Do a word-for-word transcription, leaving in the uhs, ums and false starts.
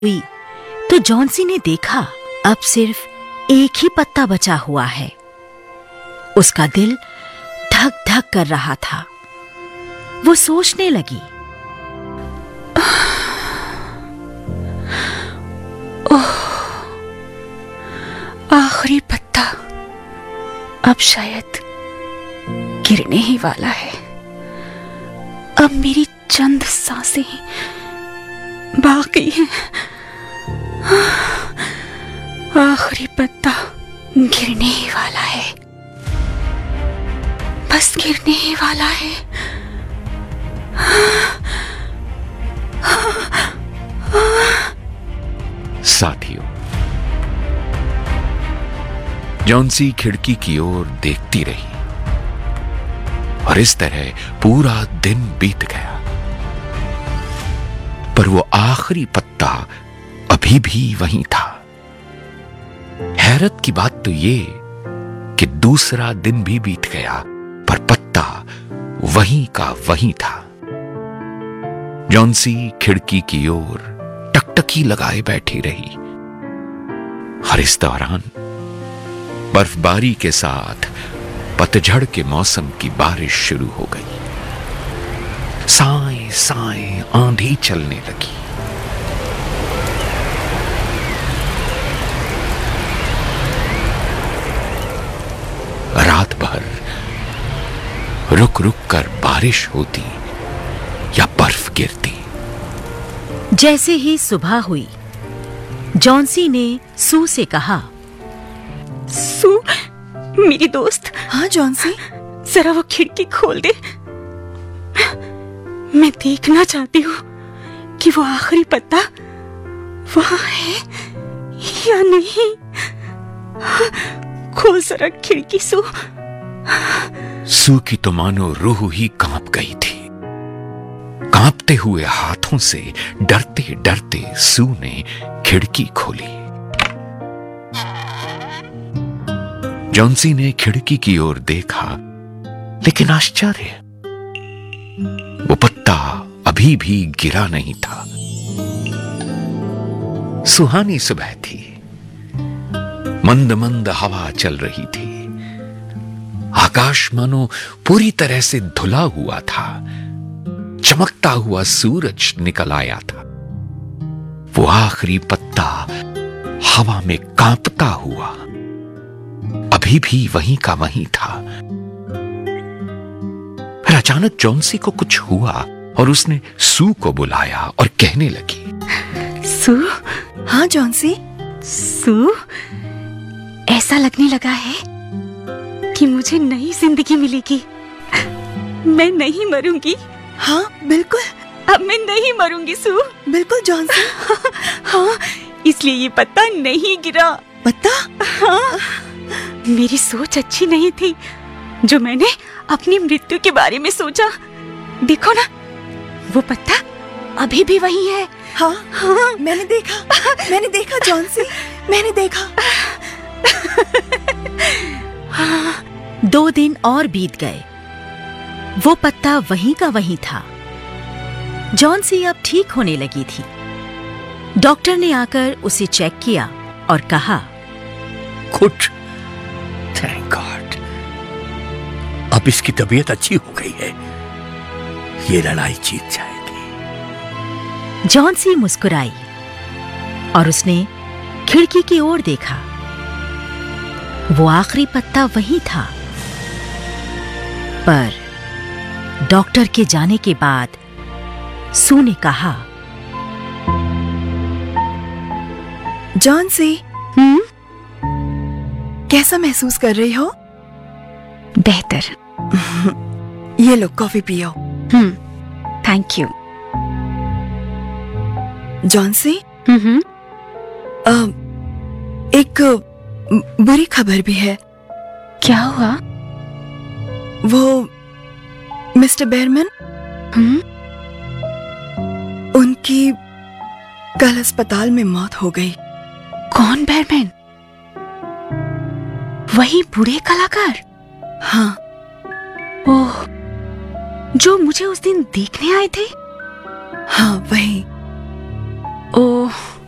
हुई तो जॉन्सी ने देखा अब सिर्फ एक ही पत्ता बचा हुआ है। उसका दिल धक धक कर रहा था। वो सोचने लगी, ओह, आखिरी पत्ता अब शायद गिरने ही वाला है। अब मेरी चंद सांसें बाकी हैं। आखिरी पत्ता गिरने ही वाला है, बस गिरने ही वाला है। साथियों, जॉन्सी खिड़की की ओर देखती रही और इस तरह पूरा दिन बीत गया, पर वो आखिरी पत्ता अभी भी वहीं था। हैरत की बात तो ये कि दूसरा दिन भी बीत गया, पर पत्ता वहीं का वहीं था। जॉन्सी खिड़की की ओर टकटकी लगाए बैठी रही और इस दौरान बर्फबारी के साथ पतझड़ के मौसम की बारिश शुरू हो गई। साए साए आंधी चलने लगी। रात भर रुक रुक कर बारिश होती या बर्फ गिरती। जैसे ही सुबह हुई, जॉन्सी ने सू से कहा, सू, मेरी दोस्त। हाँ जॉन्सी, जरा वो खिड़की खोल दे। मैं देखना चाहती हूँ कि वो आखिरी पत्ता वहां है या नहीं। खोल जरा खिड़की सू। सू की तो मानो रूह ही कांप गई थी। कांपते हुए हाथों से डरते डरते सू ने खिड़की खोली। जॉन्सी ने खिड़की की ओर देखा, लेकिन आश्चर्य, वो पत्ता अभी भी गिरा नहीं था। सुहानी सुबह थी। मंद मंद हवा चल रही थी। आकाश मानो पूरी तरह से धुला हुआ था। चमकता हुआ सूरज निकल आया था। वो आखिरी पत्ता हवा में कांपता हुआ अभी भी वहीं का वहीं था। फिर अचानक जॉन्सी को कुछ हुआ और उसने सू को बुलाया और कहने लगी, सू। हाँ जॉन्सी। सू, ऐसा लगने लगा है कि मुझे नई जिंदगी मिलेगी। मैं नहीं मरूंगी। हाँ बिल्कुल, अब मैं नहीं मरूंगी सू। बिल्कुल जॉन्सी। हाँ, इसलिए ये पत्ता नहीं गिरा। पत्ता? हाँ, मेरी सोच अच्छी नहीं थी जो मैंने अपनी मृत्यु के बारे में सोचा। देखो ना, वो पत्ता अभी भी वही है। हाँ हाँ, मैंने देखा, मैंने देखा जॉन्सी, मैंने देखा। दो दिन और बीत गए। वो पत्ता वहीं का वहीं था। जॉन्सी अब ठीक होने लगी थी। डॉक्टर ने आकर उसे चेक किया और कहा, गुड, थैंक गॉड, अब इसकी तबीयत अच्छी हो गई है। ये लड़ाई जीत जाएगी। जॉन्सी मुस्कुराई और उसने खिड़की की ओर देखा। वो आखिरी पत्ता वहीं था, पर डॉक्टर के जाने के बाद सू ने कहा, जॉन्सी, हम्म, कैसा महसूस कर रही हो? बेहतर। ये लो, कॉफी पियो। हम्म, थैंक यू। जॉन्सी, हम्म, अ, एक बुरी खबर भी है। क्या हुआ? वो मिस्टर बेरमैन, हम्म, उनकी कल अस्पताल में मौत हो गई। कौन बेरमैन? वही बूढ़े कलाकार? हाँ। ओह, जो मुझे उस दिन देखने आए थे? हाँ वही। ओह,